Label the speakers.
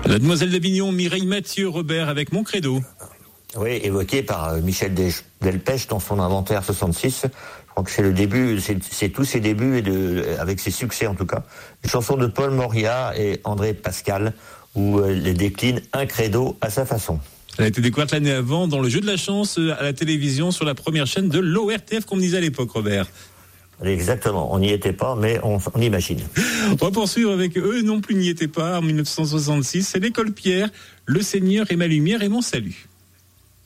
Speaker 1: La demoiselle d'Avignon, Mireille Mathieu, Robert, avec Mon Credo.
Speaker 2: Oui, évoqué par Michel Delpech dans son inventaire 66. Je crois que c'est le début, c'est tous ses débuts, avec ses succès en tout cas. Une chanson de Paul Moria et André Pascal, où elle décline un credo à sa façon.
Speaker 1: Elle a été découverte l'année avant dans le jeu de la chance à la télévision sur la première chaîne de l'ORTF, comme on disait à l'époque, Robert.
Speaker 2: Exactement, on n'y était pas, mais on imagine.
Speaker 1: On va poursuivre avec eux non plus n'y étaient pas en 1966. C'est l'école Pierre, le Seigneur est ma lumière et mon salut.